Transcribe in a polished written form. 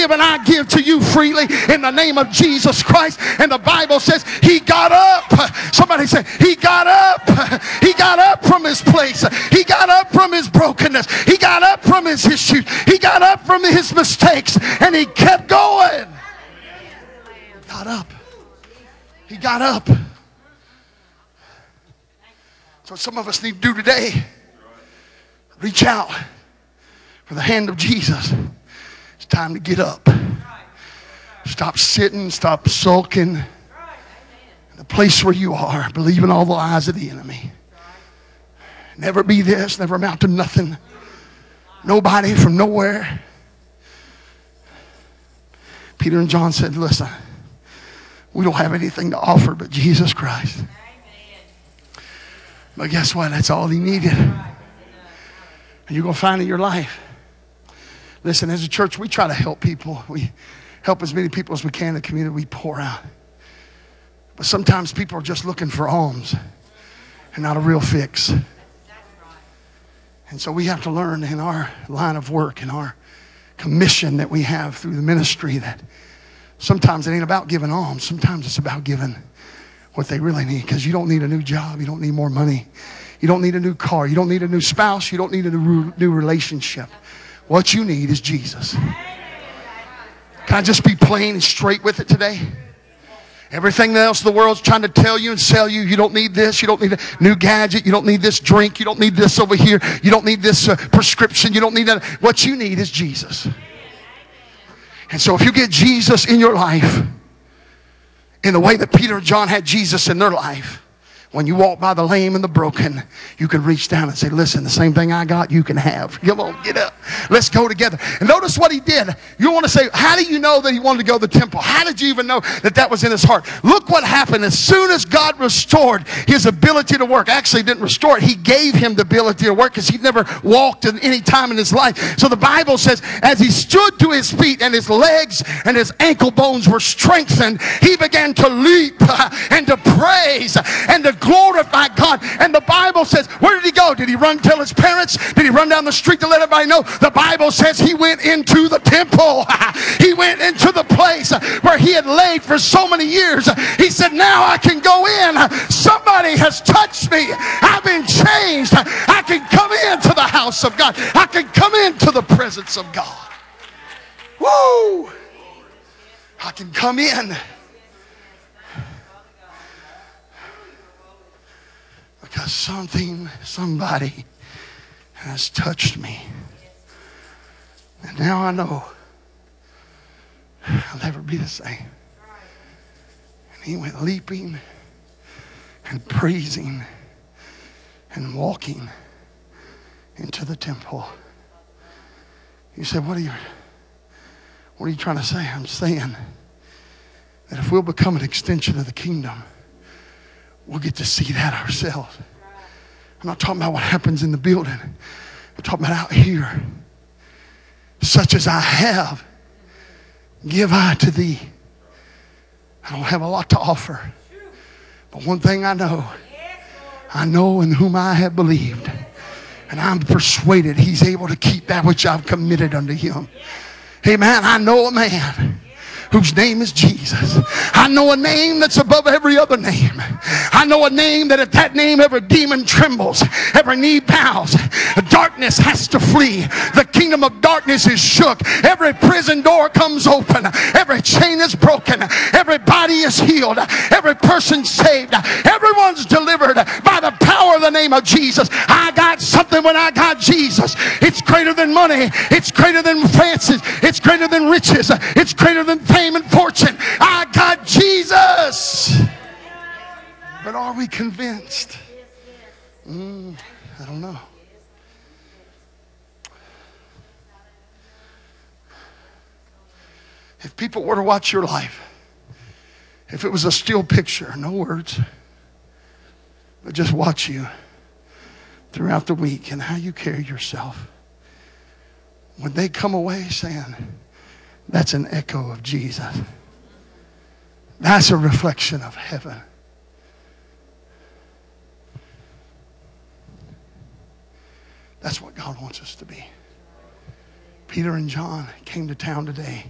give and I give to you freely in the name of Jesus Christ. And the Bible says he got up. Somebody say, he got up. He got up from his place. He got up from his brokenness. He got up from his issues. He got up from his mistakes. And he kept going. Got up. He got up. So some of us need to do today. Reach out for the hand of Jesus. It's time to get up. Stop sitting. Stop sulking. In the place where you are, believing all the lies of the enemy. Never be this. Never amount to nothing. Nobody from nowhere. Peter and John said, listen, we don't have anything to offer but Jesus Christ. But guess what? That's all he needed. And you're going to find in your life. Listen, as a church, we try to help people. We help as many people as we can in the community. We pour out. But sometimes people are just looking for alms and not a real fix. And so we have to learn in our line of work, in our commission that we have through the ministry, that sometimes it ain't about giving alms. Sometimes it's about giving what they really need. Because you don't need a new job. You don't need more money. You don't need a new car. You don't need a new spouse. You don't need a new relationship. What you need is Jesus. Can I just be plain and straight with it today? Everything else the world's trying to tell you and sell you, you don't need this, you don't need a new gadget, you don't need this drink, you don't need this over here, you don't need this prescription, you don't need that. What you need is Jesus. And so if you get Jesus in your life, in the way that Peter and John had Jesus in their life, when you walk by the lame and the broken, you can reach down and say, listen, the same thing I got, you can have. Come on, get up. Let's go together. And notice what he did. You want to say, how do you know that he wanted to go to the temple? How did you even know that that was in his heart? Look what happened. As soon as God restored his ability to work, actually didn't restore it. He gave him the ability to work because he'd never walked at any time in his life. So the Bible says, as he stood to his feet and his legs and his ankle bones were strengthened, he began to leap and to praise and to glorify God. And the Bible says, where did he go? Did he run tell his parents? Did he run down the street to let everybody know? The Bible says he went into the temple. He went into the place where he had laid for so many years. He said, now I can go in. Somebody has touched me. I've been changed. I can come into the house of God. I can come into the presence of God. Woo! I can come in. Because somebody has touched me. And now I know I'll never be the same. And he went leaping and praising and walking into the temple. You said, what are you trying to say? I'm saying that if we'll become an extension of the kingdom, we'll get to see that ourselves. I'm not talking about what happens in the building. I'm talking about out here. Such as I have, give I to thee. I don't have a lot to offer. But one thing I know in whom I have believed. And I'm persuaded he's able to keep that which I've committed unto him. Amen. I know a man whose name is Jesus. I know a name that's above every other name. I know a name that at that name every demon trembles, every knee bows. Darkness has to flee. The kingdom of darkness is shook. Every prison door comes open. Every chain is broken. Every body is healed. Every person saved. Everyone's delivered by the power of the name of Jesus. I got something when I got Jesus. It's greater than money. It's greater than fancies. It's greater than riches. It's greater than fame and fortune. I got Jesus. But are we convinced? I don't know. If people were to watch your life, if it was a still picture, no words, but just watch you throughout the week and how you carry yourself, would they come away saying, that's an echo of Jesus? That's a reflection of heaven. That's what God wants us to be. Peter and John came to town today